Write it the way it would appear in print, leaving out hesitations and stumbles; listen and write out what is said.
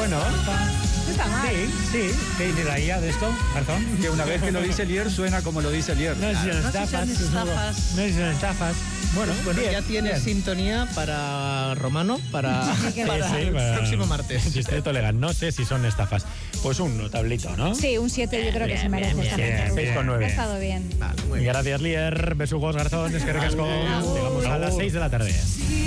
Bueno, No está mal. sí. ¿Qué dice la guía de esto, Garzón? Que una vez que lo dice Lier, suena como lo dice Lier. No son estafas. No son estafas. Bueno, Bueno, bien, ya tienes bien. sintonía para Romano, para el próximo martes. Distrito Legal. No sé si son estafas. Pues un tablito, ¿no? Sí, un 7 yo creo que se merece esta bien, mención. 6,9. Ha estado bien. Vale, muy bien. Gracias, Lier. Besugos, Garzón. Es que recasco. Llegamos a las 6 de la tarde.